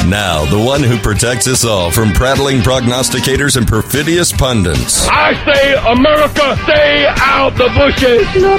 Now, the one who protects us all from prattling prognosticators and perfidious pundits. I say, America, stay out the bushes. Look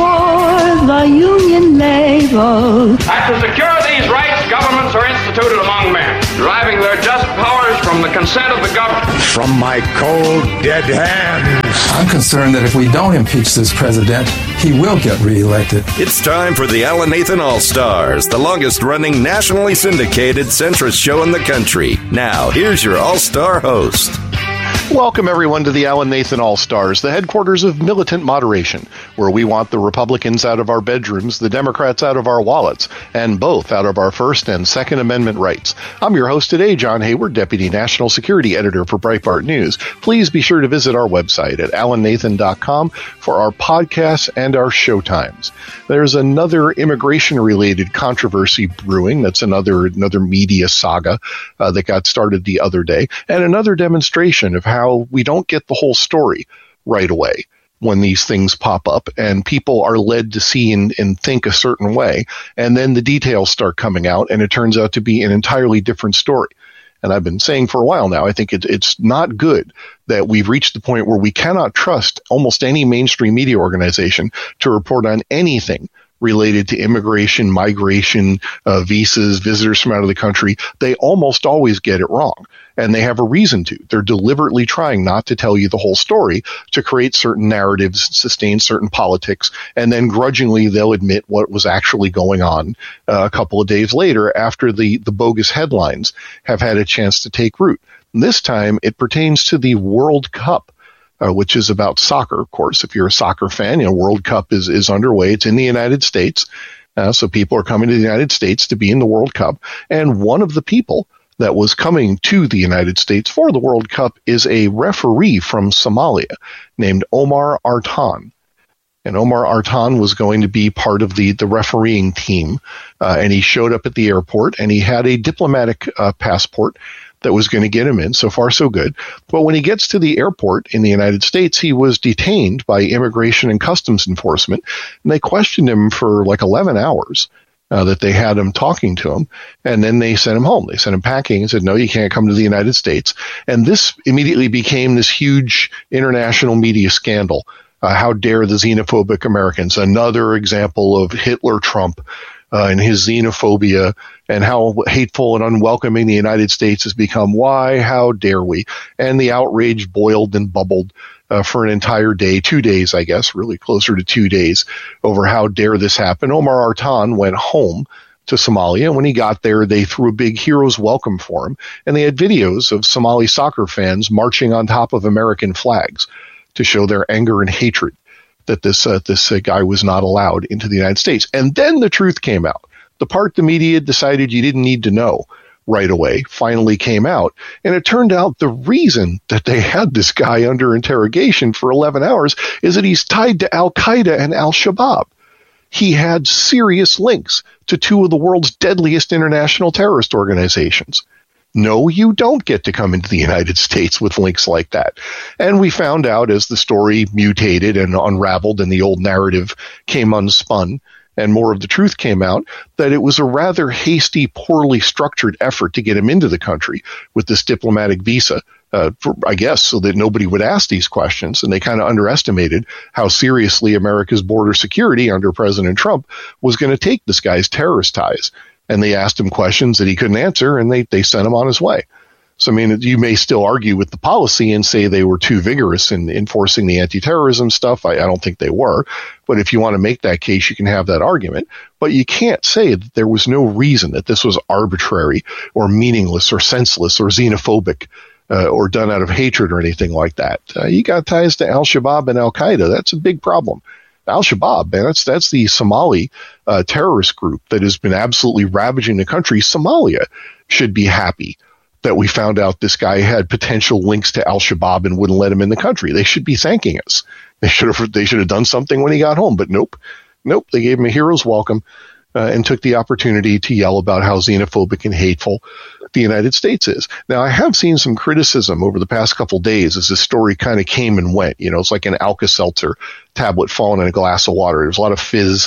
for the Union label. To secure these rights, governments are instituted among men, deriving their just powers from the consent of the governed. From my cold, dead hands. I'm concerned that if we don't impeach this president, he will get reelected. It's time for the Alan Nathan All-Stars, the longest-running, nationally syndicated centrist show in the country. Now, here's your All-Star host. Welcome, everyone, to the Alan Nathan All-Stars, the headquarters of militant moderation, where we want the Republicans out of our bedrooms, the Democrats out of our wallets, and both out of our First and Second Amendment rights. I'm your host today, John Hayward, Deputy National Security Editor for Breitbart News. Please be sure to visit our website at alannathan.com for our podcasts and our show times. There's another immigration-related controversy brewing. That's another media saga that got started the other day, and another demonstration of how we don't get the whole story right away when these things pop up and people are led to see and think a certain way. And then the details start coming out and it turns out to be an entirely different story. And I've been saying for a while now, I think it's not good that we've reached the point where we cannot trust almost any mainstream media organization to report on anything related to immigration, migration, visas, visitors from out of the country. They almost always get it wrong. And they have a reason to. They're deliberately trying not to tell you the whole story to create certain narratives, sustain certain politics, and then grudgingly they'll admit what was actually going on a couple of days later after the bogus headlines have had a chance to take root. And this time it pertains to the World Cup, which is about soccer, of course. If you're a soccer fan, World Cup is underway. It's in the United States. So people are coming to the United States to be in the World Cup. And one of the people that was coming to the United States for the World Cup is a referee from Somalia named Omar Artan. And Omar Artan was going to be part of the refereeing team. And he showed up at the airport and he had a diplomatic passport that was going to get him in. So far, so good. But when he gets to the airport in the United States, he was detained by Immigration and Customs Enforcement. And they questioned him for like 11 hours. That they had him talking to him, and then they sent him home. They sent him packing and said, no, you can't come to the United States. And this immediately became this huge international media scandal. How dare the xenophobic Americans? Another example of Hitler Trump and his xenophobia and how hateful and unwelcoming the United States has become. Why? How dare we? And the outrage boiled and bubbled for an entire day, 2 days, I guess, really closer to 2 days, over how dare this happen. Omar Artan went home to Somalia. When he got there, they threw a big hero's welcome for him, and they had videos of Somali soccer fans marching on top of American flags to show their anger and hatred that this guy was not allowed into the United States. And then the truth came out. The part the media decided you didn't need to know right away finally came out. And it turned out the reason that they had this guy under interrogation for 11 hours is that he's tied to Al-Qaeda and Al-Shabaab. He had serious links to two of the world's deadliest international terrorist organizations. No, you don't get to come into the United States with links like that. And we found out as the story mutated and unraveled and the old narrative came unspun, and more of the truth came out, that it was a rather hasty, poorly structured effort to get him into the country with this diplomatic visa, I guess, so that nobody would ask these questions. And they kind of underestimated how seriously America's border security under President Trump was going to take this guy's terrorist ties. And they asked him questions that he couldn't answer, and they sent him on his way. So, I mean, you may still argue with the policy and say they were too vigorous in enforcing the anti-terrorism stuff. I don't think they were. But if you want to make that case, you can have that argument. But you can't say that there was no reason that this was arbitrary or meaningless or senseless or xenophobic or done out of hatred or anything like that. You got ties to Al-Shabaab and Al-Qaeda. That's a big problem. Al-Shabaab, man, that's the Somali terrorist group that has been absolutely ravaging the country. Somalia should be happy that we found out this guy had potential links to Al-Shabaab and wouldn't let him in the country. They should be thanking us. They should have done something when he got home, but nope. They gave him a hero's welcome and took the opportunity to yell about how xenophobic and hateful the United States is. Now, I have seen some criticism over the past couple days as this story kind of came and went. It's like an Alka-Seltzer tablet falling in a glass of water. There's a lot of fizz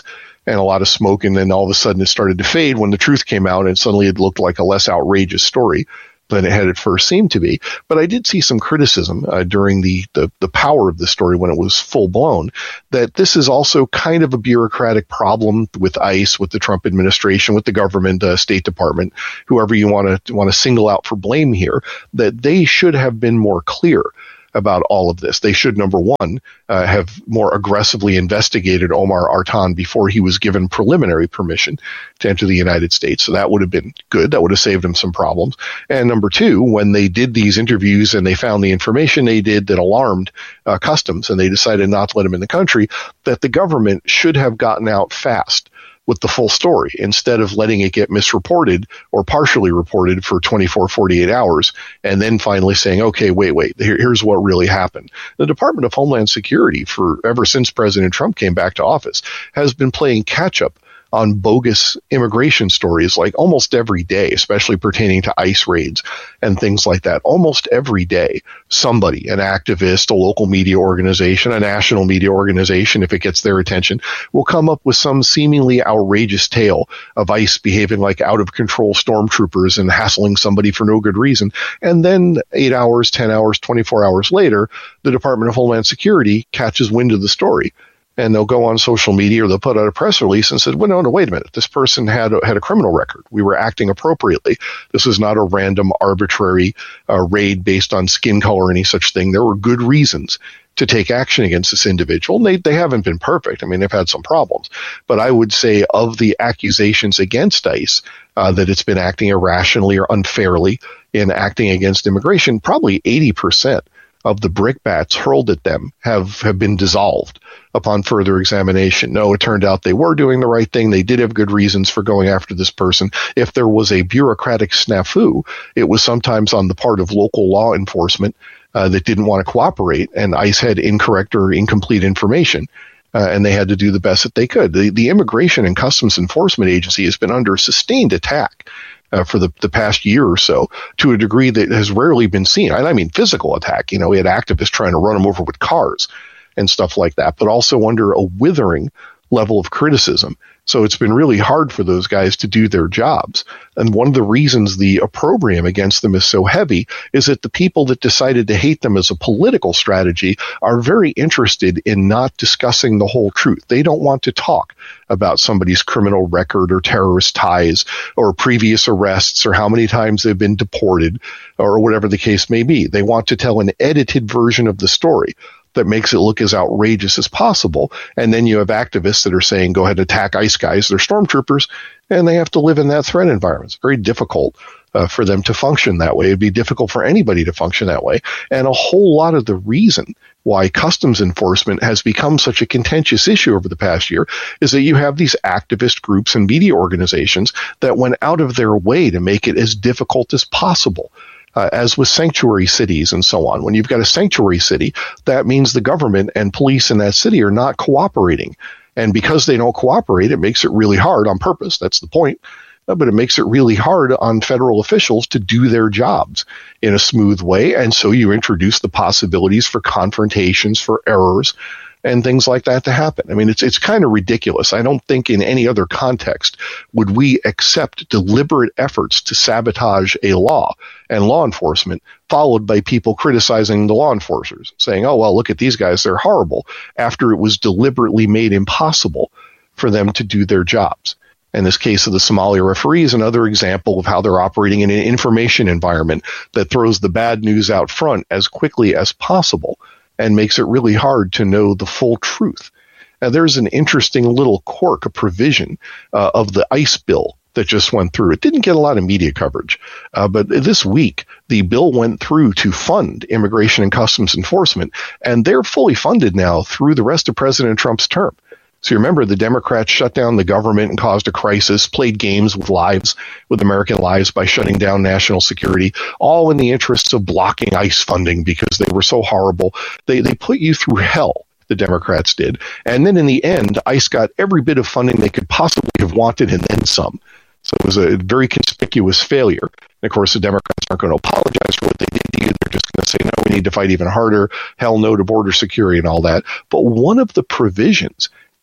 and a lot of smoke, and then all of a sudden it started to fade when the truth came out, and suddenly it looked like a less outrageous story than it had at first seemed to be. But I did see some criticism during the power of the story when it was full blown, that this is also kind of a bureaucratic problem with ICE, with the Trump administration, with the government, State Department, whoever you want to single out for blame here, that they should have been more clear about all of this. They should, number one, have more aggressively investigated Omar Artan before he was given preliminary permission to enter the United States. So that would have been good. That would have saved him some problems. And number two, when they did these interviews and they found the information they did that alarmed Customs, and they decided not to let him in the country, that the government should have gotten out fast with the full story instead of letting it get misreported or partially reported for 24, 48 hours and then finally saying, okay, wait, here's what really happened. The Department of Homeland Security, ever since President Trump came back to office, has been playing catch up on bogus immigration stories like almost every day, especially pertaining to ICE raids and things like that. Almost every day, somebody, an activist, a local media organization, a national media organization, if it gets their attention, will come up with some seemingly outrageous tale of ICE behaving like out-of-control stormtroopers and hassling somebody for no good reason. And then 8 hours, 10 hours, 24 hours later, the Department of Homeland Security catches wind of the story. And they'll go on social media or they'll put out a press release and said, well, no, wait a minute. This person had a criminal record. We were acting appropriately. This was not a random, arbitrary raid based on skin color or any such thing. There were good reasons to take action against this individual. And they haven't been perfect. I mean, they've had some problems. But I would say of the accusations against ICE, that it's been acting irrationally or unfairly in acting against immigration, probably 80% of the brickbats hurled at them have been dissolved upon further examination. No, it turned out they were doing the right thing. They did have good reasons for going after this person. If there was a bureaucratic snafu, it was sometimes on the part of local law enforcement that didn't want to cooperate, and ICE had incorrect or incomplete information. And they had to do the best that they could. The Immigration and Customs Enforcement Agency has been under sustained attack for the past year or so, to a degree that has rarely been seen. I mean physical attack. You know, we had activists trying to run them over with cars and stuff like that, but also under a withering level of criticism. So it's been really hard for those guys to do their jobs. And one of the reasons the opprobrium against them is so heavy is that the people that decided to hate them as a political strategy are very interested in not discussing the whole truth. They don't want to talk about somebody's criminal record or terrorist ties or previous arrests or how many times they've been deported or whatever the case may be. They want to tell an edited version of the story that makes it look as outrageous as possible. And then you have activists that are saying, go ahead and attack ICE guys. They're stormtroopers, and they have to live in that threat environment. It's very difficult for them to function that way. It'd be difficult for anybody to function that way. And a whole lot of the reason why customs enforcement has become such a contentious issue over the past year is that you have these activist groups and media organizations that went out of their way to make it as difficult as possible. As with sanctuary cities and so on. When you've got a sanctuary city, that means the government and police in that city are not cooperating. And because they don't cooperate, it makes it really hard on purpose. That's the point. But it makes it really hard on federal officials to do their jobs in a smooth way. And so you introduce the possibilities for confrontations, for errors, and things like that to happen. I mean, it's kind of ridiculous. I don't think in any other context would we accept deliberate efforts to sabotage a law and law enforcement, followed by people criticizing the law enforcers, saying, oh, well, look at these guys, they're horrible, after it was deliberately made impossible for them to do their jobs. In this case of the Somalia referee is another example of how they're operating in an information environment that throws the bad news out front as quickly as possible and makes it really hard to know the full truth. Now, there's an interesting little quirk, a provision of the ICE bill that just went through. It didn't get a lot of media coverage, but this week, the bill went through to fund Immigration and Customs Enforcement, and they're fully funded now through the rest of President Trump's term. So you remember the Democrats shut down the government and caused a crisis, played games with lives, with American lives by shutting down national security, all in the interests of blocking ICE funding because they were so horrible. They put you through hell, the Democrats did. And then in the end, ICE got every bit of funding they could possibly have wanted and then some. So it was a very conspicuous failure. And of course, the Democrats aren't going to apologize for what they did to you. They're just going to say, no, we need to fight even harder. Hell no to border security and all that. But one of the provisions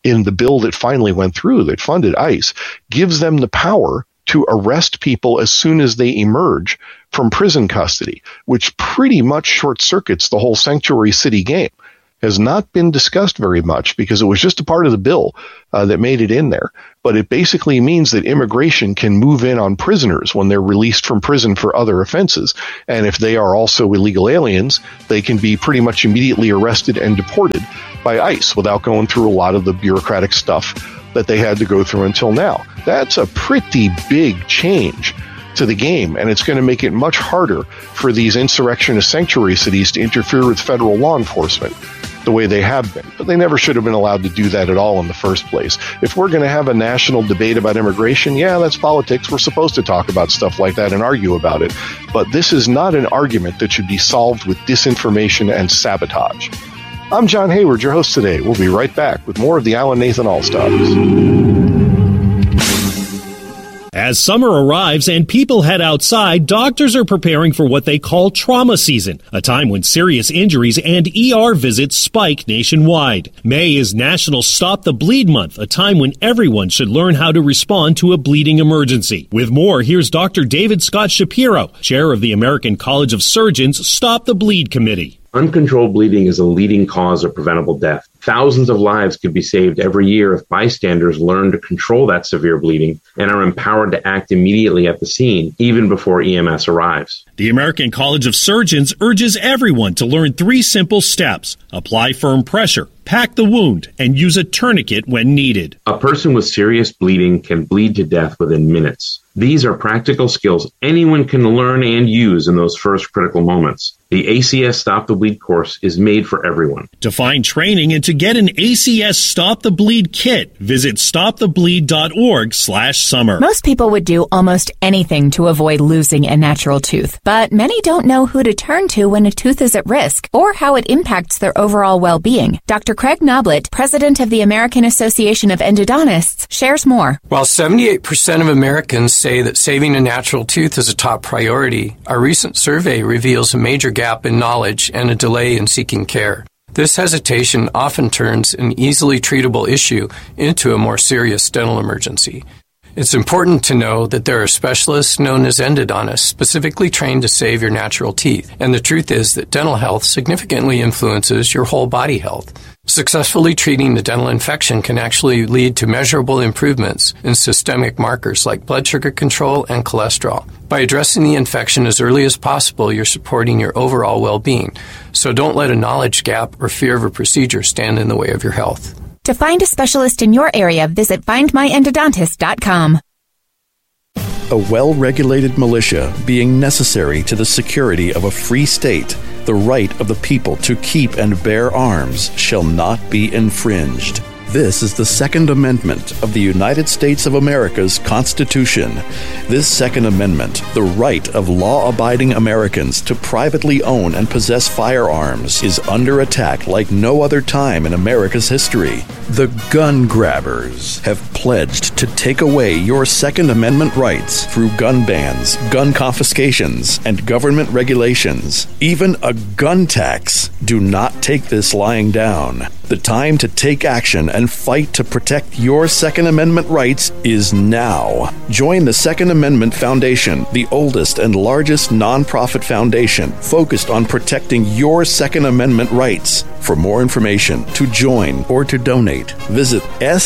in the bill that finally went through that funded ICE gives them the power to arrest people as soon as they emerge from prison custody, which pretty much short circuits the whole sanctuary city game. Has not been discussed very much because it was just a part of the bill that made it in there. But it basically means that immigration can move in on prisoners when they're released from prison for other offenses. And if they are also illegal aliens, they can be pretty much immediately arrested and deported by ICE without going through a lot of the bureaucratic stuff that they had to go through until now. That's a pretty big change to the game, and it's going to make it much harder for these insurrectionist sanctuary cities to interfere with federal law enforcement the way they have been. But they never should have been allowed to do that at all in the first place. If we're going to have a national debate about immigration, yeah, that's politics. We're supposed to talk about stuff like that and argue about it. But this is not an argument that should be solved with disinformation and sabotage. I'm John Hayward, your host today. We'll be right back with more of the Alan Nathan All-Stars. As summer arrives and people head outside, doctors are preparing for what they call trauma season, a time when serious injuries and ER visits spike nationwide. May is National Stop the Bleed Month, a time when everyone should learn how to respond to a bleeding emergency. With more, here's Dr. David Scott Shapiro, chair of the American College of Surgeons Stop the Bleed Committee. Uncontrolled bleeding is a leading cause of preventable death. Thousands of lives could be saved every year if bystanders learn to control that severe bleeding and are empowered to act immediately at the scene, even before EMS arrives. The American College of Surgeons urges everyone to learn 3 simple steps. Apply firm pressure, pack the wound, and use a tourniquet when needed. A person with serious bleeding can bleed to death within minutes. These are practical skills anyone can learn and use in those first critical moments. The ACS Stop the Bleed course is made for everyone. To find training and to get an ACS Stop the Bleed kit, visit stopthebleed.org/summer. Most people would do almost anything to avoid losing a natural tooth, but many don't know who to turn to when a tooth is at risk or how it impacts their overall well-being. Dr. Craig Noblett, president of the American Association of Endodontists, shares more. While 78% of Americans say that saving a natural tooth is a top priority, our recent survey reveals a major gap in knowledge and a delay in seeking care. This hesitation often turns an easily treatable issue into a more serious dental emergency. It's important to know that there are specialists known as endodontists specifically trained to save your natural teeth, and the truth is that dental health significantly influences your whole body health. Successfully treating the dental infection can actually lead to measurable improvements in systemic markers like blood sugar control and cholesterol. By addressing the infection as early as possible, you're supporting your overall well-being. So don't let a knowledge gap or fear of a procedure stand in the way of your health. To find a specialist in your area, visit findmyendodontist.com. A well-regulated militia being necessary to the security of a free state, the right of the people to keep and bear arms shall not be infringed. This is the Second Amendment of the United States of America's Constitution. This Second Amendment, the right of law-abiding Americans to privately own and possess firearms, is under attack like no other time in America's history. The gun grabbers have pledged to take away your Second Amendment rights through gun bans, gun confiscations, and government regulations. Even a gun tax. Do not take this lying down. The time to take action and fight to protect your Second Amendment rights is now. Join the Second Amendment Foundation, the oldest and largest nonprofit foundation focused on protecting your Second Amendment rights. For more information, to join, or to donate, visit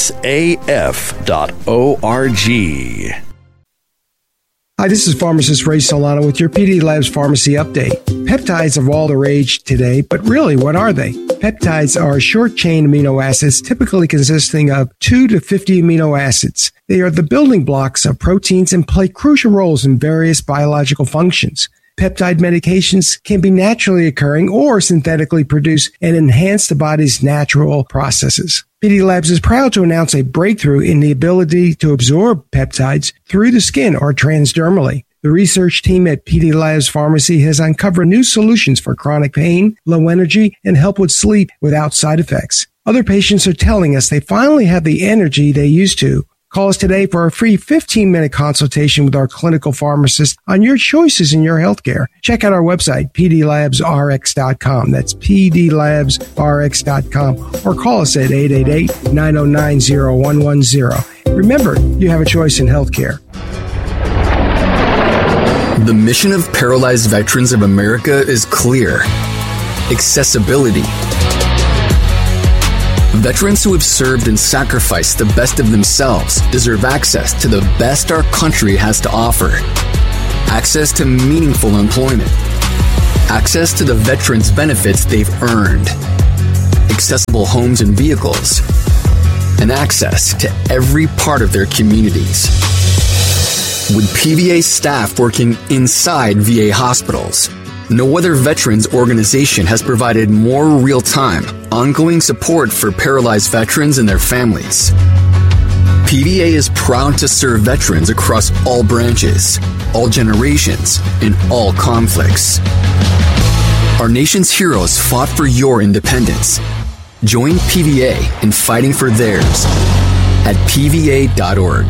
saf.org. Hi, this is pharmacist Ray Solano with your PD Labs Pharmacy Update. Peptides are all the rage today, but really, what are they? Peptides are short-chain amino acids typically consisting of 2 to 50 amino acids. They are the building blocks of proteins and play crucial roles in various biological functions. Peptide medications can be naturally occurring or synthetically produced and enhance the body's natural processes. PD Labs is proud to announce a breakthrough in the ability to absorb peptides through the skin or transdermally. The research team at PD Labs Pharmacy has uncovered new solutions for chronic pain, low energy, and help with sleep without side effects. Other patients are telling us they finally have the energy they used to Call us today for a free 15-minute consultation with our clinical pharmacist on your choices in your healthcare. Check out our website, pdlabsrx.com. That's pdlabsrx.com. Or call us at 888-909-0110. Remember, you have a choice in healthcare. The mission of Paralyzed Veterans of America is clear. Accessibility. Veterans who have served and sacrificed the best of themselves deserve access to the best our country has to offer. Access to meaningful employment. Access to the veterans' benefits they've earned. Accessible homes and vehicles. And access to every part of their communities. With PVA staff working inside VA hospitals, no other veterans organization has provided more real-time, ongoing support for paralyzed veterans and their families. PVA is proud to serve veterans across all branches, all generations, and all conflicts. Our nation's heroes fought for your independence. Join PVA in fighting for theirs at pva.org.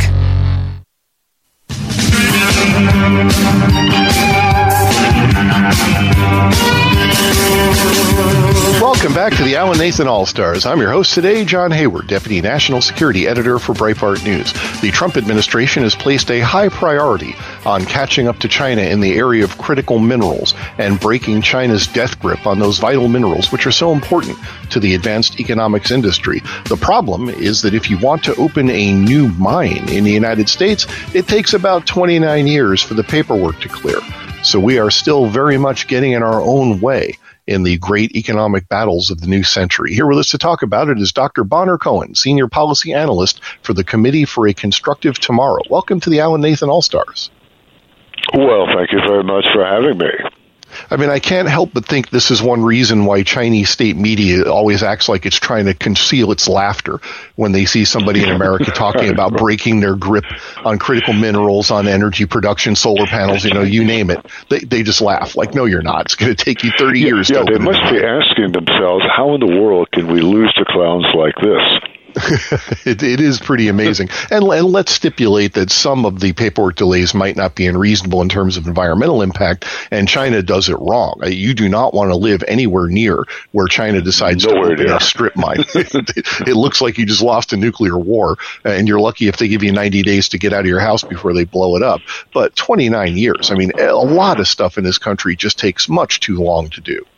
Welcome back to the Alan Nathan All-Stars. I'm your host today, John Hayward, Deputy National Security Editor for Breitbart News. The Trump administration has placed a high priority on catching up to China in the area of critical minerals and breaking China's death grip on those vital minerals, which are so important to the advanced economics industry. The problem is that if you want to open a new mine in the United States, it takes about 29 years for the paperwork to clear. So we are still very much getting in our own way in the great economic battles of the new century. Here with us to talk about it is Dr. Bonner Cohen, Senior Policy Analyst for the Committee for a Constructive Tomorrow. Welcome to the Alan Nathan All-Stars. Well, thank you very much for having me. I mean, I can't help but think this is one reason why Chinese state media always acts like it's trying to conceal its laughter when they see somebody in America talking about breaking their grip on critical minerals, on energy production, solar panels, you name it. They just laugh like, no, you're not. It's going to take you 30 years to open they must be asking themselves, how in the world can we lose to clowns like this? It is pretty amazing. And let's stipulate that some of the paperwork delays might not be unreasonable in terms of environmental impact, and China does it wrong. You do not want to live anywhere near where China decides to open a strip mine. It looks like you just lost a nuclear war, and you're lucky if they give you 90 days to get out of your house before they blow it up. But 29 years, I mean, a lot of stuff in this country just takes much too long to do.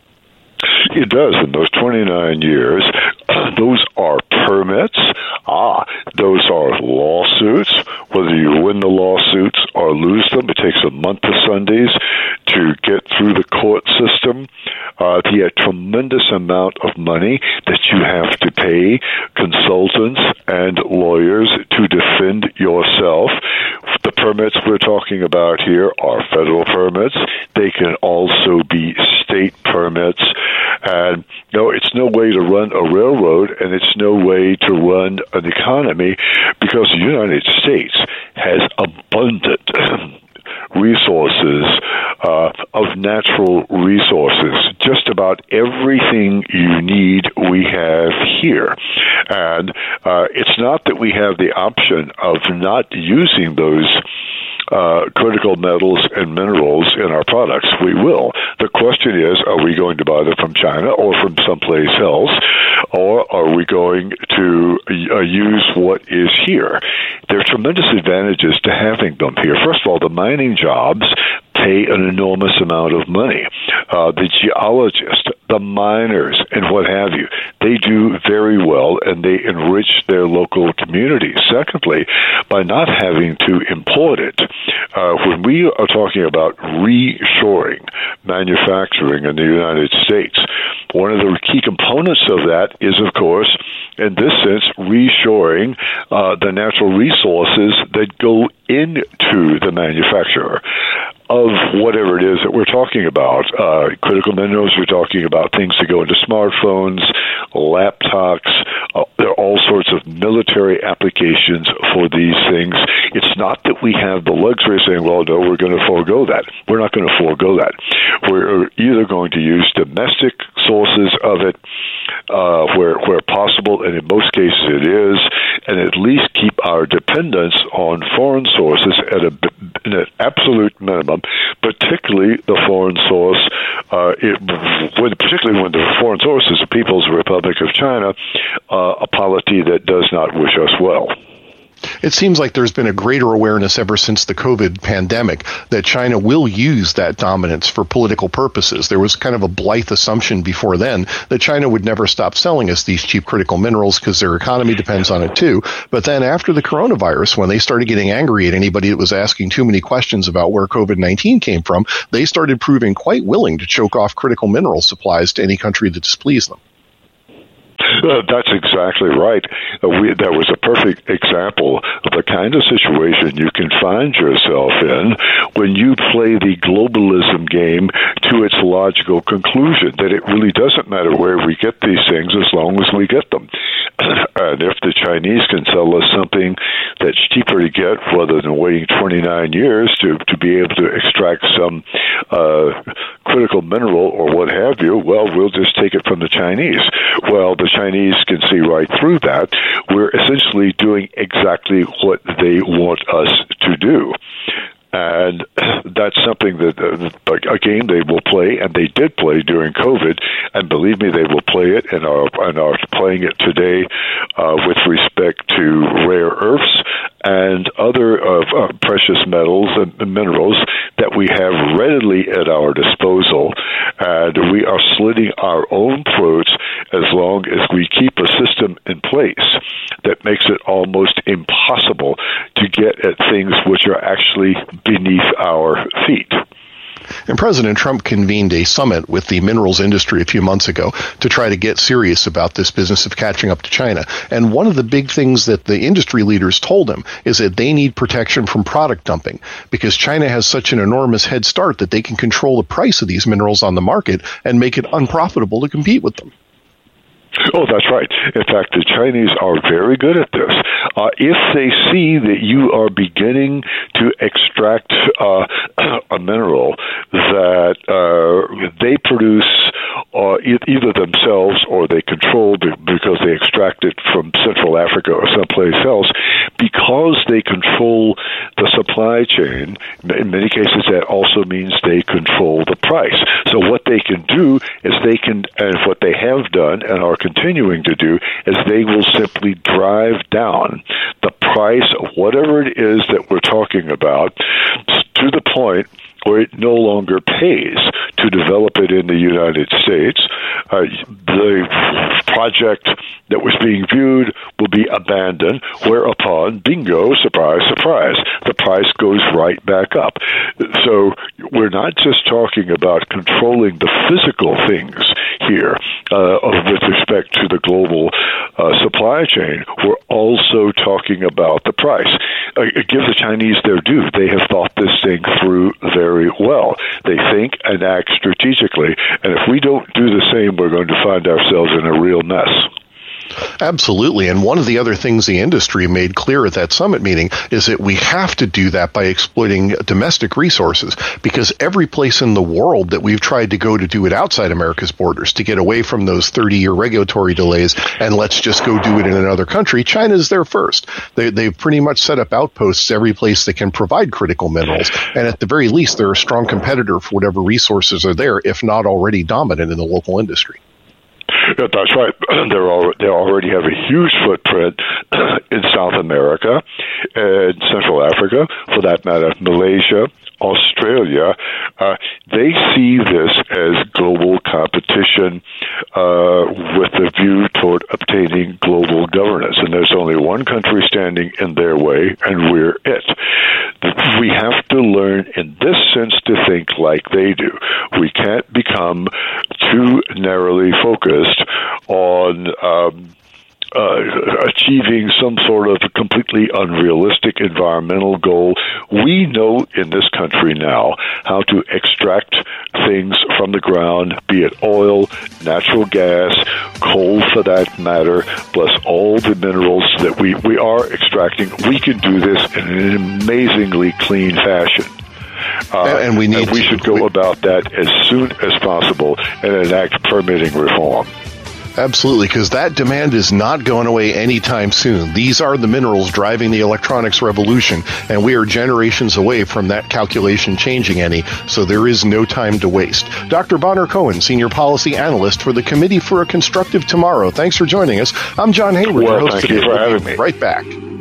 It does. In those 29 years, those are permits. Those are lawsuits. Whether you win the lawsuits or lose them, it takes a month of Sundays to get through the court system. The tremendous amount of money that you have to pay consultants and lawyers to defend yourself. The permits we're talking about here are federal permits. They can also be state permits. And no, it's no way to run a railroad, and it's no way to run an economy, because the United States has abundant resources of natural resources. Just about everything you need we have here. And it's not that we have the option of not using those critical metals and minerals in our products. We will. The question is, are we going to buy them from China or from someplace else, or are we going to use what is here? There are tremendous advantages to having them here. First of all, the mining jobs pay an enormous amount of money. The geologists, the miners, and what have you, they do very well, and they enrich their local communities. Secondly, by not having to import it, when we are talking about reshoring manufacturing in the United States, one of the key components of that is, of course, in this sense, reshoring the natural resources that go into the manufacturer of whatever it is that we're talking about. Critical minerals, we're talking about things that go into smartphones, laptops. There are all sorts of military applications for these things. It's not that we have the luxury of saying, well, no, we're going to forego that. We're not going to forego that. We're either going to use domestic sources of it where possible, and in most cases it is, and at least keep our dependence on foreign sources at an absolute minimum, particularly the foreign source, particularly when the foreign source is the People's Republic of China, a polity that does not wish us well. It seems like there's been a greater awareness ever since the COVID pandemic that China will use that dominance for political purposes. There was kind of a blithe assumption before then that China would never stop selling us these cheap critical minerals because their economy depends on it too. But then after the coronavirus, when they started getting angry at anybody that was asking too many questions about where COVID-19 came from, they started proving quite willing to choke off critical mineral supplies to any country that displeased them. That's exactly right. That was a perfect example of the kind of situation you can find yourself in when you play the globalism game to its logical conclusion, that it really doesn't matter where we get these things as long as we get them. And if the Chinese can sell us something that's cheaper to get rather than waiting 29 years to be able to extract some critical mineral or what have you, well, we'll just take it from the Chinese. Well, the Chinese can see right through that. We're essentially doing exactly what they want us to do. And that's something that, again, they will play, and they did play during COVID, and believe me, they will play it and are playing it today with respect to rare earths and other precious metals and minerals that we have readily at our disposal. And we are slitting our own throats as long as we keep a system in place that makes it almost impossible to get at things which are actually beneath our feet. And President Trump convened a summit with the minerals industry a few months ago to try to get serious about this business of catching up to China. And one of the big things that the industry leaders told him is that they need protection from product dumping because China has such an enormous head start that they can control the price of these minerals on the market and make it unprofitable to compete with them. Oh, that's right. In fact, the Chinese are very good at this. If they see that you are beginning to extract a mineral that they produce either themselves or they control because they extract it from Central Africa or someplace else, because they control the supply chain, in many cases that also means they control the price. So what they can do is and what they have done and are continuing to do, is they will simply drive down the price of whatever it is that we're talking about to the point where it no longer pays to develop it in the United States. The project that was being viewed will be abandoned, whereupon, bingo, surprise, surprise, the price goes right back up. So we're not just talking about controlling the physical things here with respect to the global supply chain. We're also talking about the price. Give the Chinese their due. They have thought this thing through very well. They think and act strategically, and if we don't do the same, we're going to find ourselves in a real mess. Absolutely. And one of the other things the industry made clear at that summit meeting is that we have to do that by exploiting domestic resources, because every place in the world that we've tried to go to do it outside America's borders to get away from those 30-year regulatory delays and let's just go do it in another country, China's there first. They've pretty much set up outposts every place that can provide critical minerals. And at the very least, they're a strong competitor for whatever resources are there, if not already dominant in the local industry. Yeah, that's right. They already have a huge footprint in South America and Central Africa, for that matter, Malaysia, Australia. They see this as global competition with the view toward obtaining global governance. And there's only one country standing in their way, and we're it. We have to learn in this sense to think like they do. We can't become too narrowly focused on achieving some sort of completely unrealistic environmental goal. We know in this country now how to extract things from the ground, be it oil, natural gas, coal for that matter, plus all the minerals that we are extracting. We can do this in an amazingly clean fashion. And we should go about that as soon as possible and enact permitting reform. Absolutely, because that demand is not going away anytime soon. These are the minerals driving the electronics revolution, and we are generations away from that calculation changing any, so there is no time to waste. Dr. Bonner Cohen, Senior Policy Analyst for the Committee for a Constructive Tomorrow. Thanks for joining us. I'm John Hayward, your host thank you for having me. Right back.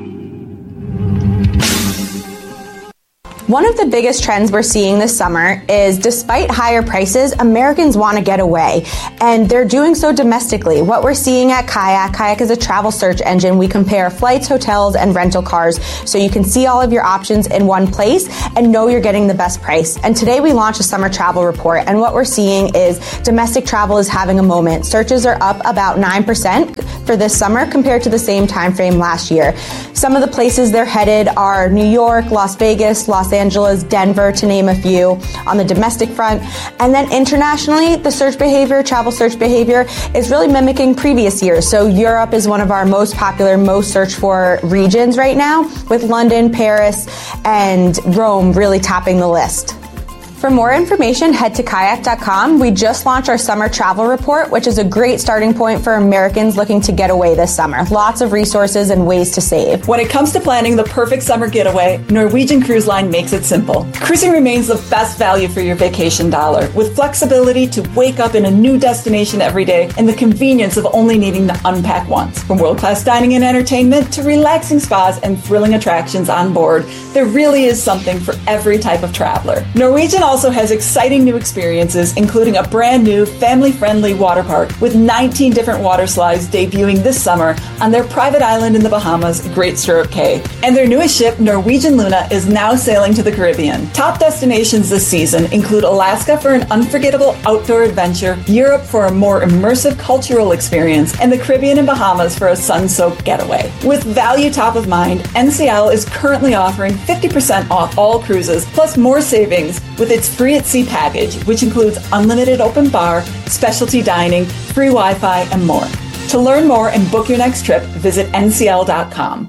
One of the biggest trends we're seeing this summer is, despite higher prices, Americans want to get away, and they're doing so domestically. What we're seeing at Kayak is a travel search engine. We compare flights, hotels, and rental cars, so you can see all of your options in one place and know you're getting the best price. And today we launched a summer travel report, and what we're seeing is domestic travel is having a moment. Searches are up about 9% for this summer compared to the same time frame last year. Some of the places they're headed are New York, Las Vegas, Los Angeles, Denver, to name a few on the domestic front. And then internationally, the travel search behavior is really mimicking previous years. So Europe is one of our most popular, most searched for regions right now, with London, Paris, and Rome really topping the list. For more information, head to kayak.com. We just launched our summer travel report, which is a great starting point for Americans looking to get away this summer. Lots of resources and ways to save. When it comes to planning the perfect summer getaway, Norwegian Cruise Line makes it simple. Cruising remains the best value for your vacation dollar, with flexibility to wake up in a new destination every day and the convenience of only needing to unpack once. From world-class dining and entertainment to relaxing spas and thrilling attractions on board, there really is something for every type of traveler. Norwegian also has exciting new experiences, including a brand new family-friendly water park with 19 different water slides debuting this summer on their private island in the Bahamas, Great Stirrup Cay. And their newest ship, Norwegian Luna, is now sailing to the Caribbean. Top destinations this season include Alaska for an unforgettable outdoor adventure, Europe for a more immersive cultural experience, and the Caribbean and Bahamas for a sun-soaked getaway. With value top of mind, NCL is currently offering 50% off all cruises, plus more savings with its Free at Sea package, which includes unlimited open bar, specialty dining, free Wi-Fi, and more. To learn more and book your next trip, visit ncl.com.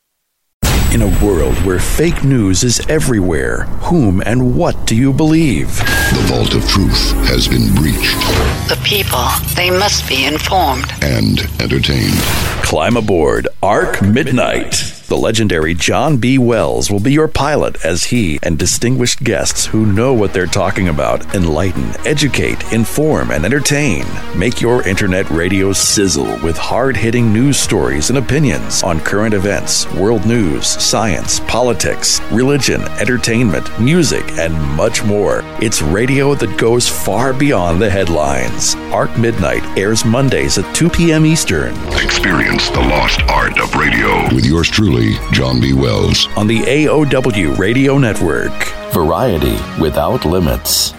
In a world where fake news is everywhere, whom and what do you believe? The vault of truth has been breached. The people, they must be informed and entertained. Climb aboard Arc Midnight. The legendary John B. Wells will be your pilot as he and distinguished guests who know what they're talking about enlighten, educate, inform, and entertain. Make your internet radio sizzle with hard-hitting news stories and opinions on current events, world news, science, politics, religion, entertainment, music, and much more. It's radio that goes far beyond the headlines. Arc Midnight airs Mondays at 2 p.m. Eastern. Experience the lost art of radio with yours truly, John B. Wells. On the AOW Radio Network. Variety without limits.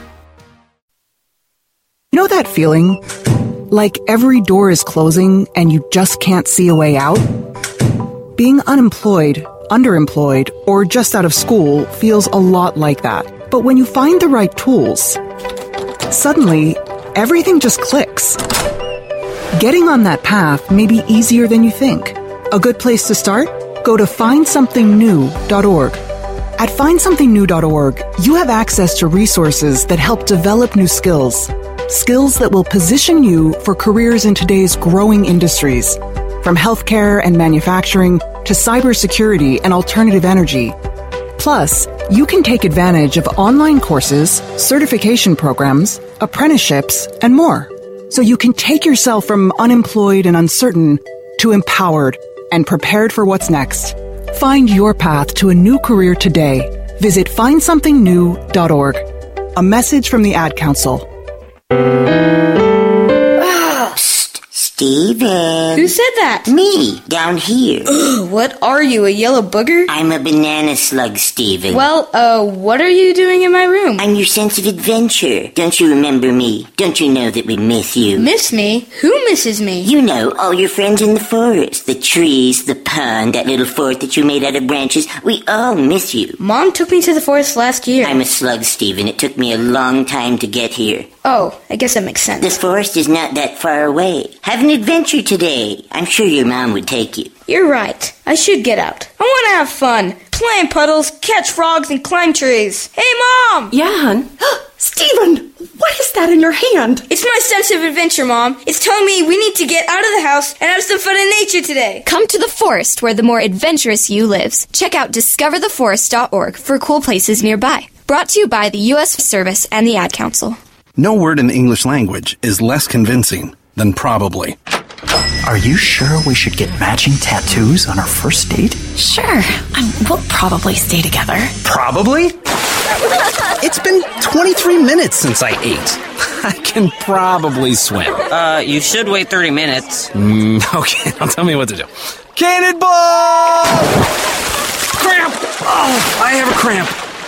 Know that feeling? Like every door is closing and you just can't see a way out? Being unemployed, underemployed, or just out of school feels a lot like that. But when you find the right tools, suddenly everything just clicks. Getting on that path may be easier than you think. A good place to start? Go to findsomethingnew.org. At findsomethingnew.org, you have access to resources that help develop new skills. Skills that will position you for careers in today's growing industries, from healthcare and manufacturing to cybersecurity and alternative energy. Plus, you can take advantage of online courses, certification programs, apprenticeships, and more. So you can take yourself from unemployed and uncertain to empowered and prepared for what's next. Find your path to a new career today. Visit findsomethingnew.org. A message from the Ad Council. Steven. Who said that? Me, down here. What are you, a yellow booger? I'm a banana slug, Steven. Well, what are you doing in my room? I'm your sense of adventure. Don't you remember me? Don't you know that we miss you? Miss me? Who misses me? You know, all your friends in the forest. The trees, the pond, that little fort that you made out of branches. We all miss you. Mom took me to the forest last year. I'm a slug, Steven. It took me a long time to get here. Oh, I guess that makes sense. This forest is not that far away. Have an adventure today. I'm sure your mom would take you. You're right. I should get out. I want to have fun. Play in puddles, catch frogs, and climb trees. Hey, Mom! Yeah, hon. Steven, what is that in your hand? It's my sense of adventure, Mom. It's telling me we need to get out of the house and have some fun in nature today. Come to the forest where the more adventurous you lives. Check out discovertheforest.org for cool places nearby. Brought to you by the U.S. Service and the Ad Council. No word in the English language is less convincing than probably. Are you sure we should get matching tattoos on our first date? Sure. We'll probably stay together. Probably? It's been 23 minutes since I ate. I can probably swim. You should wait 30 minutes. Okay, now tell me what to do. Cannonball! Cramp! Oh, I have a cramp.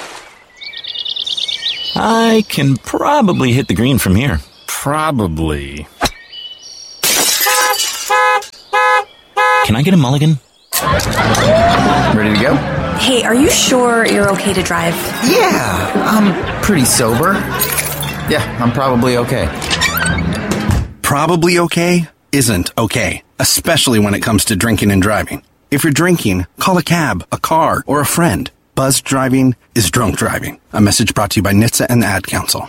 I can probably hit the green from here. Probably. Can I get a mulligan? Ready to go? Hey, are you sure you're okay to drive? Yeah, I'm pretty sober. Yeah, I'm probably okay. Probably okay isn't okay, especially when it comes to drinking and driving. If you're drinking, call a cab, a car, or a friend. Buzzed driving is drunk driving. A message brought to you by NHTSA and the Ad Council.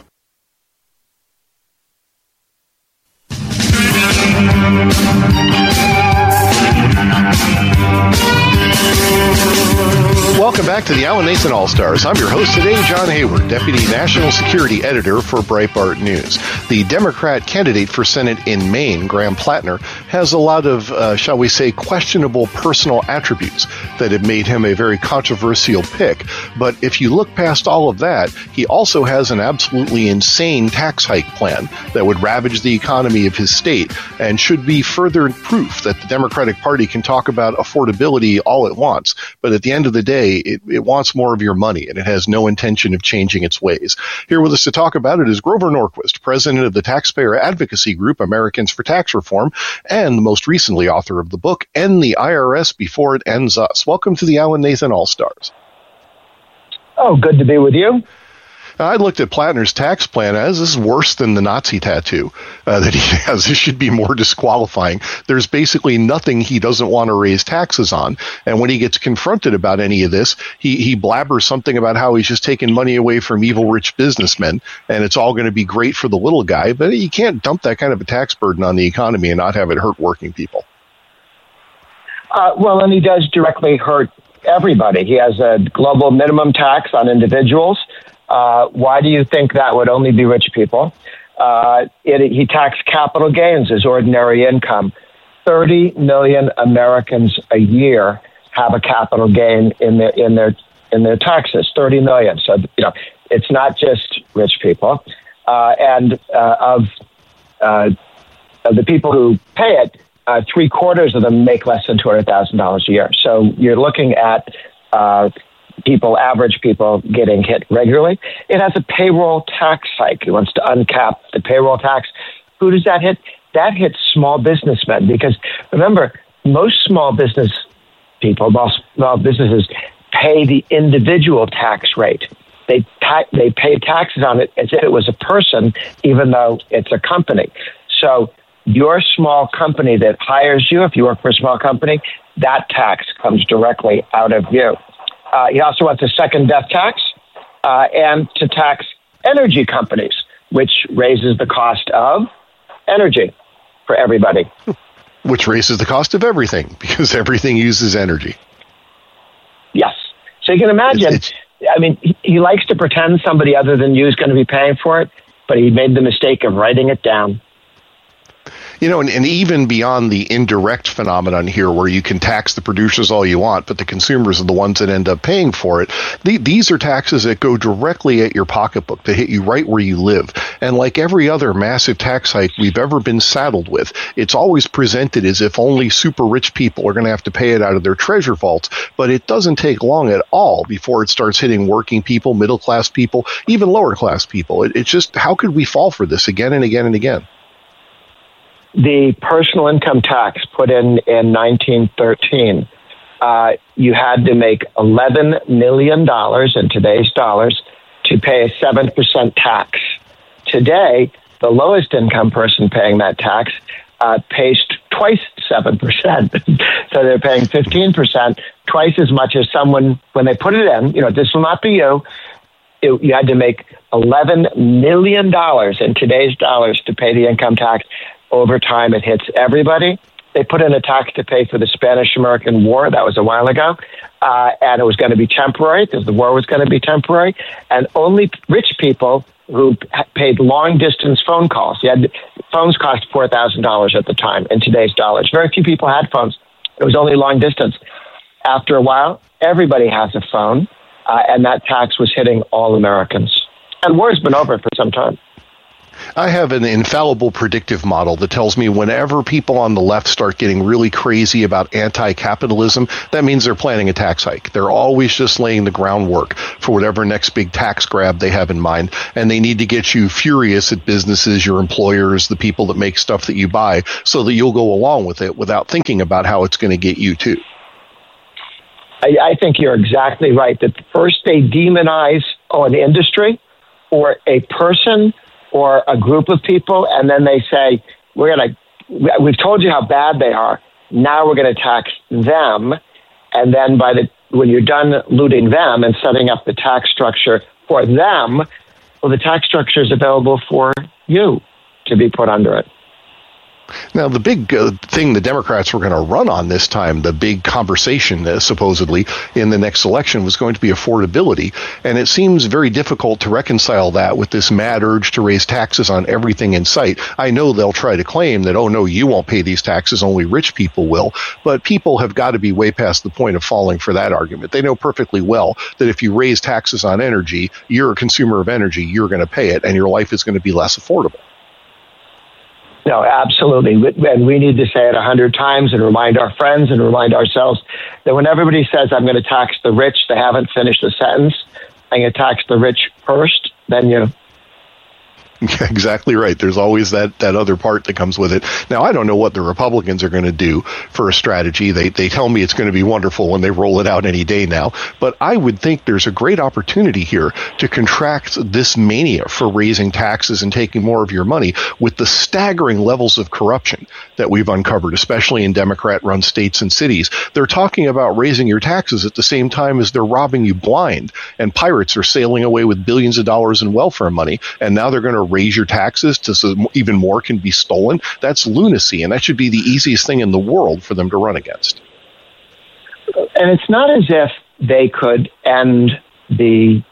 Welcome back to the Alan Nathan All-Stars. I'm your host today, John Hayward, Deputy National Security Editor for Breitbart News. The Democrat candidate for Senate in Maine, Graham Plattner, has a lot of, shall we say, questionable personal attributes that have made him a very controversial pick. But if you look past all of that, he also has an absolutely insane tax hike plan that would ravage the economy of his state and should be further proof that the Democratic Party can talk about affordability all it wants. But at the end of the day, it wants more of your money, and it has no intention of changing its ways. Here with us to talk about it is Grover Norquist, president of the taxpayer advocacy group Americans for Tax Reform, and most recently author of the book, End the IRS Before It Ends Us. Welcome to the Alan Nathan All-Stars. Oh, good to be with you. I looked at Plattner's tax plan as this is worse than the Nazi tattoo that he has. This should be more disqualifying. There's basically nothing he doesn't want to raise taxes on. And when he gets confronted about any of this, he blabbers something about how he's just taking money away from evil rich businessmen and it's all going to be great for the little guy. But you can't dump that kind of a tax burden on the economy and not have it hurt working people. Well, and he does directly hurt everybody. He has a global minimum tax on individuals. Why do you think that would only be rich people? He taxed capital gains as ordinary income. 30 million Americans a year have a capital gain in their taxes. 30 million. So it's not just rich people. And of the people who pay it, 3/4 of them make less than $200,000 a year. So you're looking at average people getting hit regularly. It has a payroll tax hike. He wants to uncap the payroll tax. Who does that hit? That hits small businessmen because remember, most small business people, small businesses pay the individual tax rate. They pay taxes on it as if it was a person, even though it's a company. So your small company that hires you, if you work for a small company, that tax comes directly out of you. He also wants a second death tax and to tax energy companies, which raises the cost of energy for everybody. Which raises the cost of everything because everything uses energy. Yes. So you can imagine, he likes to pretend somebody other than you is going to be paying for it, but he made the mistake of writing it down. And even beyond the indirect phenomenon here where you can tax the producers all you want, but the consumers are the ones that end up paying for it, these are taxes that go directly at your pocketbook, that hit you right where you live. And like every other massive tax hike we've ever been saddled with, it's always presented as if only super rich people are going to have to pay it out of their treasure vaults, but it doesn't take long at all before it starts hitting working people, middle-class people, even lower-class people. It's just, how could we fall for this again and again and again? The personal income tax put in 1913, you had to make $11 million in today's dollars to pay a 7% tax. Today, the lowest income person paying that tax pays twice 7%. So they're paying 15%, twice as much as someone, when they put it in, this will not be you. you had to make $11 million in today's dollars to pay the income tax. Over time, it hits everybody. They put in a tax to pay for the Spanish-American War. That was a while ago. And it was going to be temporary because the war was going to be temporary. And only rich people who paid long-distance phone calls. Phones cost $4,000 at the time in today's dollars. Very few people had phones. It was only long distance. After a while, everybody has a phone, and that tax was hitting all Americans. And war's been over for some time. I have an infallible predictive model that tells me whenever people on the left start getting really crazy about anti-capitalism, that means they're planning a tax hike. They're always just laying the groundwork for whatever next big tax grab they have in mind, and they need to get you furious at businesses, your employers, the people that make stuff that you buy, so that you'll go along with it without thinking about how it's going to get you too. I think you're exactly right, that first they demonize an industry or a person or a group of people, and then they say, we've told you how bad they are, now we're going to tax them, and then when you're done looting them and setting up the tax structure for them, well, the tax structure is available for you to be put under it. Now, the big thing the Democrats were going to run on this time, the big conversation supposedly in the next election, was going to be affordability. And it seems very difficult to reconcile that with this mad urge to raise taxes on everything in sight. I know they'll try to claim that, oh, no, you won't pay these taxes, only rich people will. But people have got to be way past the point of falling for that argument. They know perfectly well that if you raise taxes on energy, you're a consumer of energy, you're going to pay it, and your life is going to be less affordable. No, absolutely. And we need to say it 100 times and remind our friends and remind ourselves that when everybody says, I'm going to tax the rich, they haven't finished the sentence. I'm going to tax the rich first, then you. Yeah, exactly right. There's always that other part that comes with it. Now, I don't know what the Republicans are going to do for a strategy. They tell me it's going to be wonderful when they roll it out any day now. But I would think there's a great opportunity here to contract this mania for raising taxes and taking more of your money with the staggering levels of corruption that we've uncovered, especially in Democrat-run states and cities. They're talking about raising your taxes at the same time as they're robbing you blind. And pirates are sailing away with billions of dollars in welfare money. And now they're going to raise your taxes so even more can be stolen. That's lunacy, and that should be the easiest thing in the world for them to run against. And it's not as if they could end the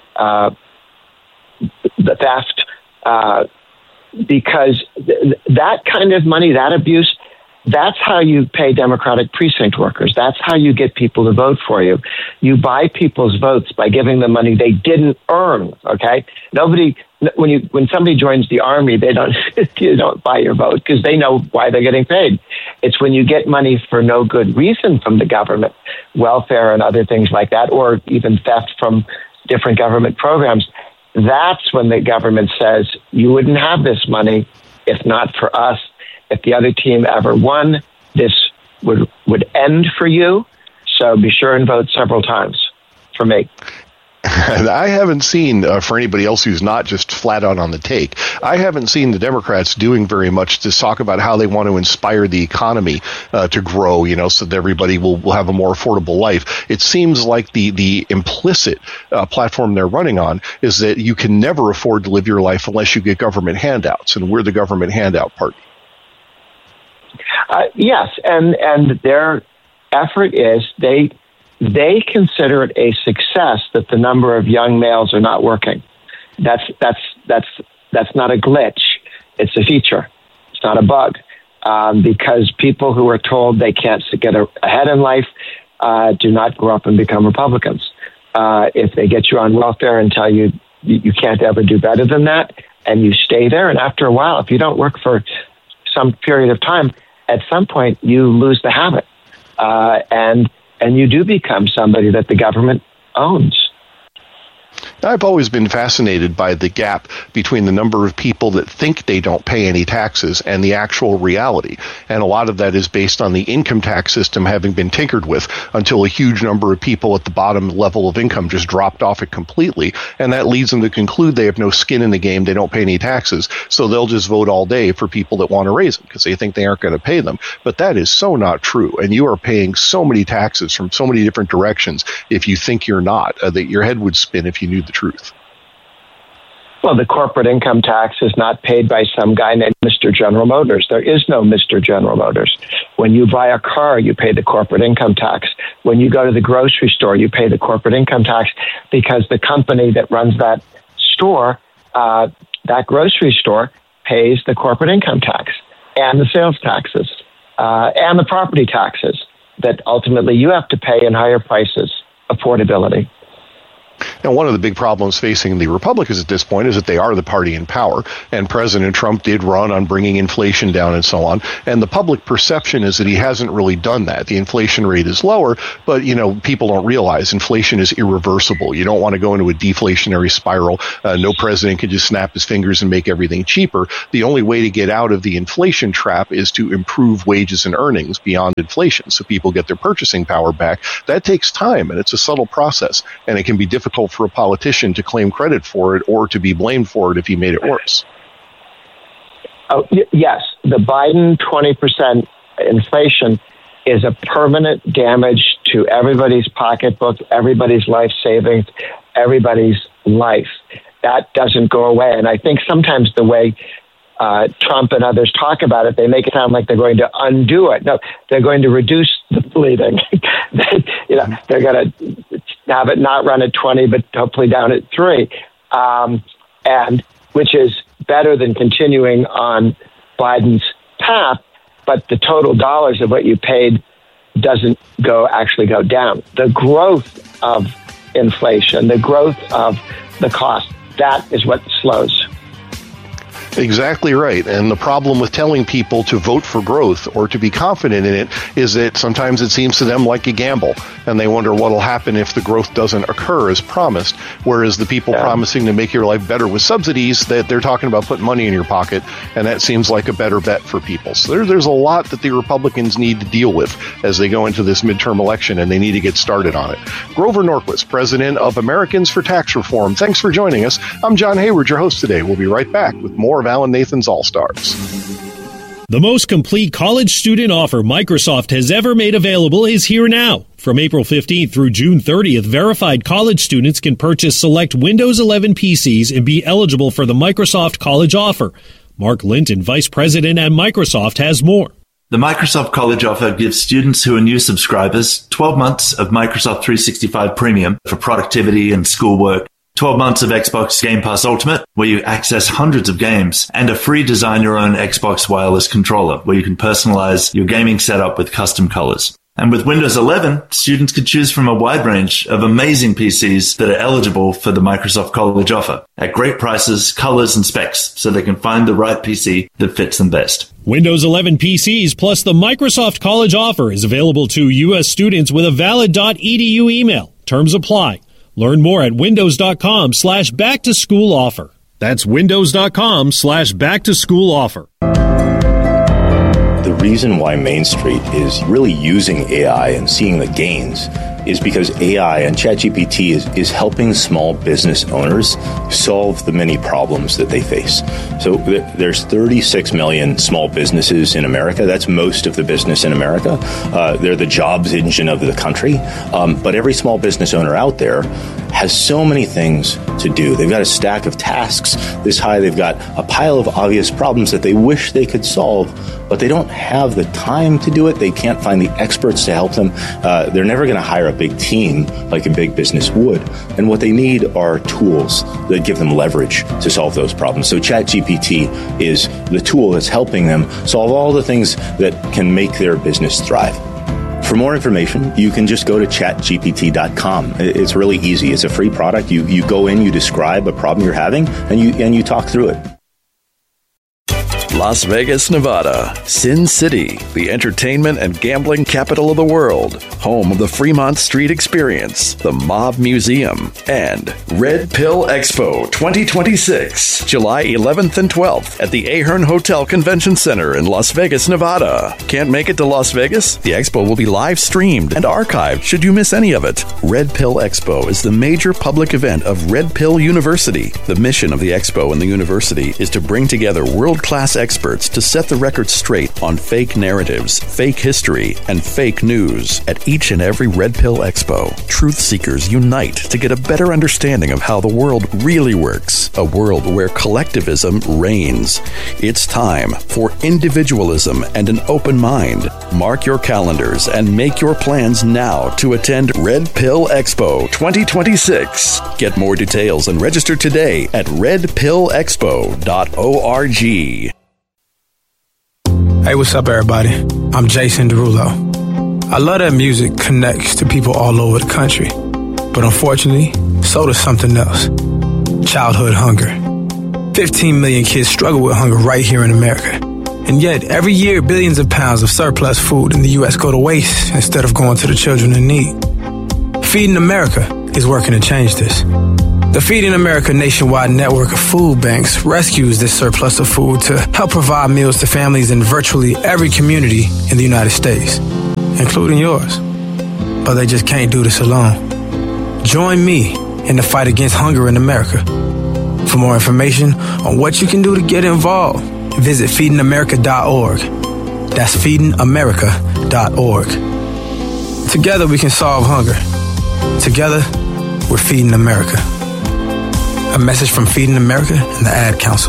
theft because that kind of money, that abuse, that's how you pay Democratic precinct workers. That's how you get people to vote for you. You buy people's votes by giving them money they didn't earn. Okay, when somebody joins the Army, they don't buy your vote because they know why they're getting paid. It's when you get money for no good reason from the government, welfare and other things like that, or even theft from different government programs. That's when the government says you wouldn't have this money if not for us. If the other team ever won, this would end for you. So be sure and vote several times for me. I haven't seen, for anybody else who's not just flat out on the take, I haven't seen the Democrats doing very much to talk about how they want to inspire the economy to grow, so that everybody will have a more affordable life. It seems like the implicit platform they're running on is that you can never afford to live your life unless you get government handouts, and we're the government handout party. Yes, and their effort is they consider it a success that the number of young males are not working. That's not a glitch. It's a feature. It's not a bug. Because people who are told they can't get ahead in life do not grow up and become Republicans. If they get you on welfare and tell you you can't ever do better than that, and you stay there, and after a while, if you don't work for some period of time, at some point you lose the habit, and you do become somebody that the government owns. I've always been fascinated by the gap between the number of people that think they don't pay any taxes and the actual reality. And a lot of that is based on the income tax system having been tinkered with until a huge number of people at the bottom level of income just dropped off it completely. And that leads them to conclude they have no skin in the game, they don't pay any taxes, so they'll just vote all day for people that want to raise them because they think they aren't going to pay them. But that is so not true. And you are paying so many taxes from so many different directions if you think you're not, that your head would spin if you knew the truth. Well, the corporate income tax is not paid by some guy named Mr. General Motors. There is no Mr. General Motors. When you buy a car, you pay the corporate income tax. When you go to the grocery store, you pay the corporate income tax because the company that runs that store, that grocery store, pays the corporate income tax and the sales taxes and the property taxes that ultimately you have to pay in higher prices, affordability. Now, one of the big problems facing the Republicans at this point is that they are the party in power, and President Trump did run on bringing inflation down and so on, and the public perception is that he hasn't really done that. The inflation rate is lower, but, people don't realize inflation is irreversible. You don't want to go into a deflationary spiral. No president can just snap his fingers and make everything cheaper. The only way to get out of the inflation trap is to improve wages and earnings beyond inflation so people get their purchasing power back. That takes time, and it's a subtle process, and it can be difficult for a politician to claim credit for it or to be blamed for it if he made it worse. Oh, yes, the Biden 20% inflation is a permanent damage to everybody's pocketbook, everybody's life savings, everybody's life. That doesn't go away. And I think sometimes the way Trump and others talk about it, they make it sound like they're going to undo it. No, they're going to reduce the bleeding. They're going to have it not run at 20, but hopefully down at 3, and which is better than continuing on Biden's path. But the total dollars of what you paid doesn't actually go down. The growth of inflation, the growth of the cost, that is what slows. Exactly right. And the problem with telling people to vote for growth or to be confident in it is that sometimes it seems to them like a gamble, and they wonder what will happen if the growth doesn't occur as promised. Whereas the people promising to make your life better with subsidies, that they're talking about putting money in your pocket, and that seems like a better bet for people. So there's a lot that the Republicans need to deal with as they go into this midterm election, and they need to get started on it. Grover Norquist, president of Americans for Tax Reform. Thanks for joining us. I'm John Hayward, your host today. We'll be right back with more of Alan Nathan's All-Stars. The most complete college student offer Microsoft has ever made available is here now. From April 15th through June 30th, verified college students can purchase select Windows 11 PCs and be eligible for the Microsoft College Offer. Mark Linton, Vice President at Microsoft, has more. The Microsoft College Offer gives students who are new subscribers 12 months of Microsoft 365 Premium for productivity and schoolwork, 12 months of Xbox Game Pass Ultimate, where you access hundreds of games, and a free design your own Xbox wireless controller, where you can personalize your gaming setup with custom colors. And with Windows 11, students could choose from a wide range of amazing PCs that are eligible for the Microsoft College Offer at great prices, colors, and specs, so they can find the right PC that fits them best. Windows 11 PCs plus the Microsoft College Offer is available to U.S. students with a valid .edu email. Terms apply. Learn more at windows.com/back-to-school offer. That's windows.com/back-to-school offer. The reason why Main Street is really using AI and seeing the gains is because AI and ChatGPT is helping small business owners solve the many problems that they face. So there's 36 million small businesses in America. That's most of the business in America. They're the jobs engine of the country. But every small business owner out there has so many things to do. They've got a stack of tasks this high. They've got a pile of obvious problems that they wish they could solve, but they don't have the time to do it. They can't find the experts to help them. They're never going to hire a big team like a big business would. And what they need are tools that give them leverage to solve those problems. So ChatGPT is the tool that's helping them solve all the things that can make their business thrive. For more information, you can just go to chatgpt.com. It's really easy. It's a free product. You go in, you describe a problem you're having, and you talk through it. Las Vegas, Nevada, Sin City, the entertainment and gambling capital of the world, home of the Fremont Street Experience, the Mob Museum, and Red Pill Expo 2026, July 11th and 12th at the Ahern Hotel Convention Center in Las Vegas, Nevada. Can't make it to Las Vegas? The expo will be live streamed and archived should you miss any of it. Red Pill Expo is the major public event of Red Pill University. The mission of the expo and the university is to bring together world-class experts to set the record straight on fake narratives, fake history, and fake news at each and every Red Pill Expo. Truth seekers unite to get a better understanding of how the world really works, a world where collectivism reigns. It's time for individualism and an open mind. Mark your calendars and make your plans now to attend Red Pill Expo 2026. Get more details and register today at redpillexpo.org. Hey, what's up, everybody? I'm Jason Derulo. I love that music connects to people all over the country. But unfortunately, so does something else. Childhood hunger. 15 million kids struggle with hunger right here in America. And yet, every year, billions of pounds of surplus food in the U.S. go to waste instead of going to the children in need. Feeding America is working to change this. The Feeding America nationwide network of food banks rescues this surplus of food to help provide meals to families in virtually every community in the United States, including yours. But they just can't do this alone. Join me in the fight against hunger in America. For more information on what you can do to get involved, visit feedingamerica.org. That's feedingamerica.org. Together we can solve hunger. Together, we're Feeding America. A message from Feeding America and the Ad Council.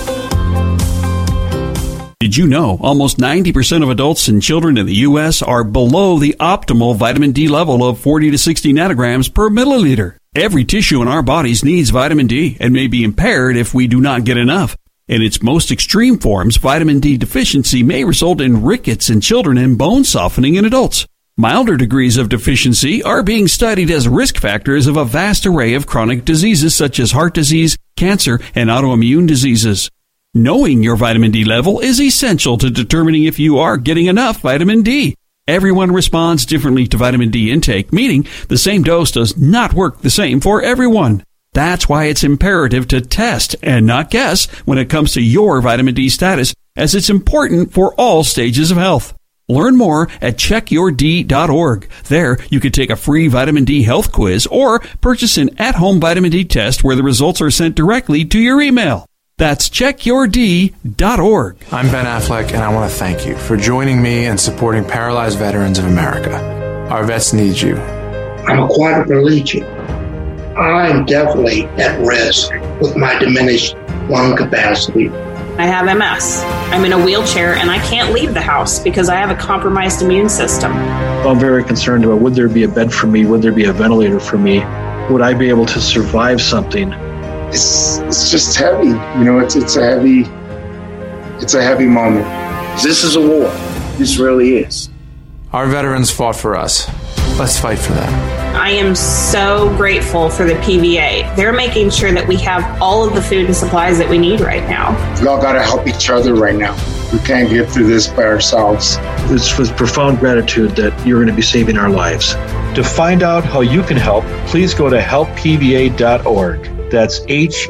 Did you know almost 90% of adults and children in the U.S. are below the optimal vitamin D level of 40 to 60 nanograms per milliliter? Every tissue in our bodies needs vitamin D and may be impaired if we do not get enough. In its most extreme forms, vitamin D deficiency may result in rickets in children and bone softening in adults. Milder degrees of deficiency are being studied as risk factors of a vast array of chronic diseases such as heart disease, cancer, and autoimmune diseases. Knowing your vitamin D level is essential to determining if you are getting enough vitamin D. Everyone responds differently to vitamin D intake, meaning the same dose does not work the same for everyone. That's why it's imperative to test and not guess when it comes to your vitamin D status, as it's important for all stages of health. Learn more at checkyourd.org. There, you can take a free vitamin D health quiz or purchase an at-home vitamin D test where the results are sent directly to your email. That's checkyourd.org. I'm Ben Affleck, and I want to thank you for joining me and supporting Paralyzed Veterans of America. Our vets need you. I'm a quadriplegic. I'm definitely at risk with my diminished lung capacity. I have MS. I'm in a wheelchair and I can't leave the house because I have a compromised immune system. I'm very concerned about, would there be a bed for me? Would there be a ventilator for me? Would I be able to survive something? It's just heavy. You know, it's a heavy moment. This is a war. This really is. Our veterans fought for us. Let's fight for them. I am so grateful for the PVA. They're making sure that we have all of the food and supplies that we need right now. We all got to help each other right now. We can't get through this by ourselves. It's with profound gratitude that you're going to be saving our lives. To find out how you can help, please go to helppva.org. That's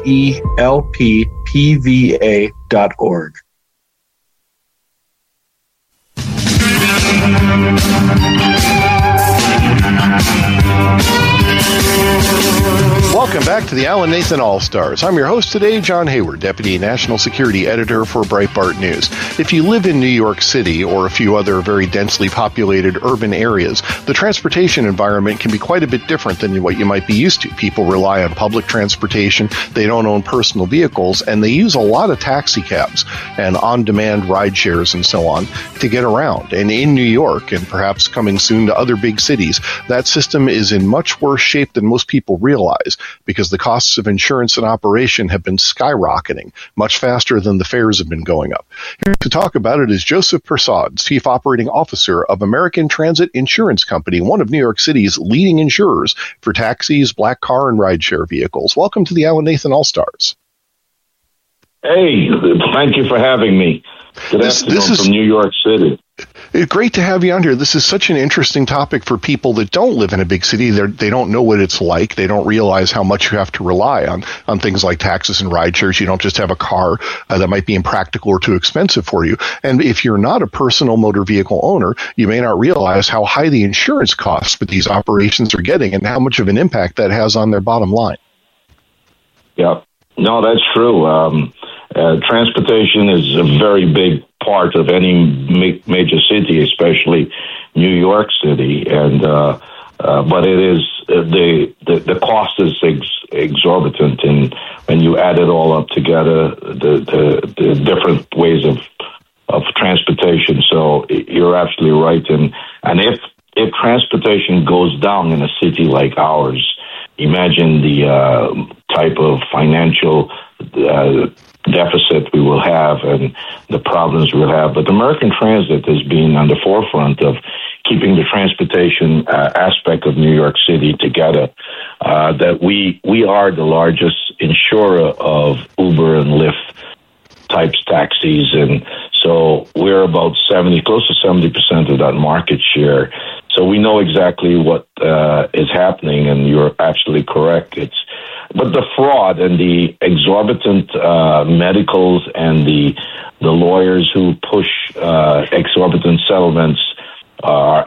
HELPPVA.org. Welcome back to the Alan Nathan All-Stars. I'm your host today, John Hayward, Deputy National Security Editor for Breitbart News. If you live in New York City or a few other very densely populated urban areas, the transportation environment can be quite a bit different than what you might be used to. People rely on public transportation, they don't own personal vehicles, and they use a lot of taxi cabs and on-demand ride shares and so on to get around. And in New York, and perhaps coming soon to other big cities, that system is in much worse shape than most people realize, because the costs of insurance and operation have been skyrocketing much faster than the fares have been going up. Here to talk about it is Joseph Persaud, Chief Operating Officer of American Transit Insurance Company, one of New York City's leading insurers for taxis, black car, and rideshare vehicles. Welcome to the Alan Nathan All-Stars. Hey, thank you for having me. Good afternoon from New York City. It's great to have you on here. This is such an interesting topic for people that don't live in a big city. They don't know what it's like. They don't realize how much you have to rely on things like taxis and ride shares. You don't just have a car that might be impractical or too expensive for you. And if you're not a personal motor vehicle owner, you may not realize how high the insurance costs for these operations are getting and how much of an impact that has on their bottom line. Yeah. No, that's true. Transportation is a very big part of any major city, especially New York City, and but it is the cost is exorbitant, and when you add it all up together, the different ways of transportation. So you're absolutely right, and if transportation goes down in a city like ours, imagine the type of financial deficit we will have and the problems we'll have. But American Transit has been on the forefront of keeping the transportation aspect of New York City together. That we are the largest insurer of Uber and Lyft types taxis, and so we're about close to 70% of that market share. So we know exactly what is happening, and you're absolutely correct. But the fraud and the exorbitant medicals and the lawyers who push exorbitant settlements are